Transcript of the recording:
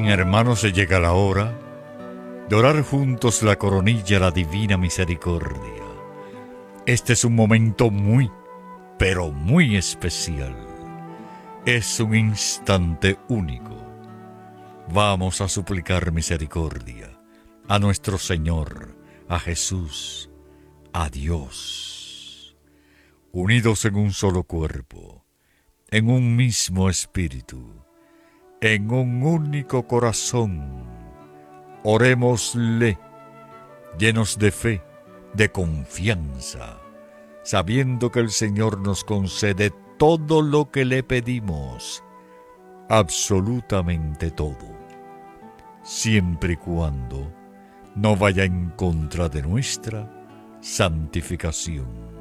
Hermanos, se llega la hora de orar juntos la coronilla, la divina misericordia. Este es un momento muy, pero muy especial. Es un instante único. Vamos a suplicar misericordia a nuestro Señor, a Jesús, a Dios. Unidos en un solo cuerpo, en un mismo espíritu, en un único corazón, orémosle, llenos de fe, de confianza, sabiendo que el Señor nos concede todo lo que le pedimos, absolutamente todo, siempre y cuando no vaya en contra de nuestra santificación.